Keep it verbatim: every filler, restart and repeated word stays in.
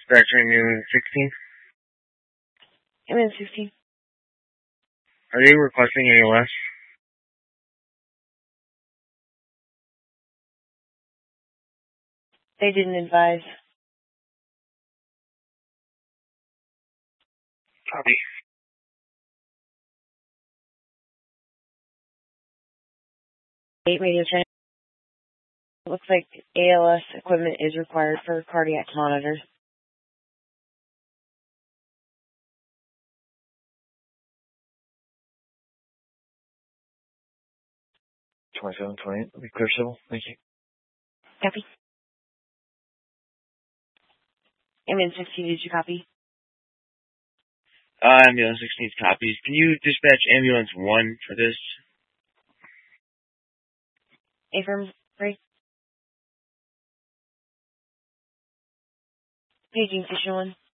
dispatch ambulance sixteen. Ambulance sixteen. Are they requesting A L S? They didn't advise. Copy. Eight radio ten. Looks like A L S equipment is required for cardiac monitors. twenty-seven twenty-eight. Let me clear civil. Thank you. Copy. Ambulance sixteen, did you copy? Uh, ambulance sixteen copies. Can you dispatch ambulance one for this? Affirm, three. Paging station one.